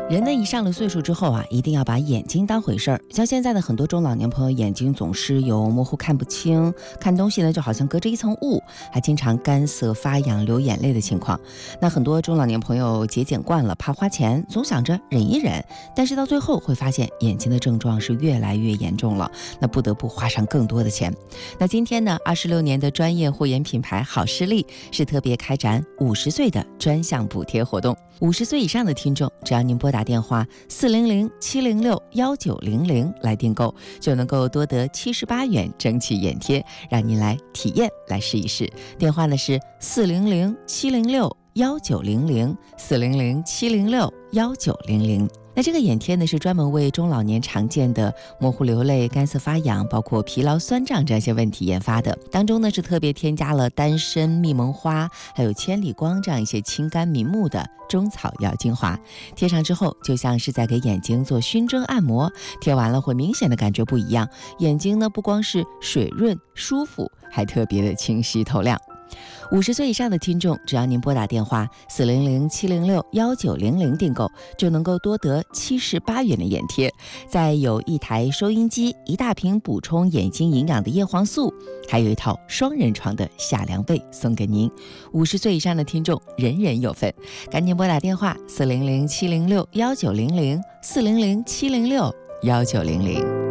人呢，一上了岁数之后啊，一定要把眼睛当回事儿。像现在的很多中老年朋友，眼睛总是有模糊看不清，看东西呢就好像隔着一层雾，还经常干涩发痒、流眼泪的情况。那很多中老年朋友节俭惯了，怕花钱，总想着忍一忍，但是到最后会发现眼睛的症状是越来越严重了，那不得不花上更多的钱。那今天呢，26年的专业护眼品牌好视力是特别开展50岁的专项补贴活动。50岁以上的听众，只要您拨打电话400-706-1900来订购，就能够多得78元蒸汽眼贴，让您来体验，来试一试。电话呢是400-706-1900，400-706-1900。那这个眼贴呢是专门为中老年常见的模糊流泪、干涩发痒，包括疲劳酸胀这些问题研发的。当中呢是特别添加了丹参、蜜蒙花还有千里光这样一些清肝明目的中草药精华，贴上之后就像是在给眼睛做熏蒸按摩，贴完了会明显的感觉不一样，眼睛呢不光是水润舒服，还特别的清晰透亮。50岁以上的听众，只要您拨打电话400-706-1900订购，就能够多得78元的眼贴，再有一台收音机、一大瓶补充眼睛营养的叶黄素，还有一套双人床的夏凉被送给您。50岁以上的听众，人人有份，赶紧拨打电话400-706-1900，400-706-1900。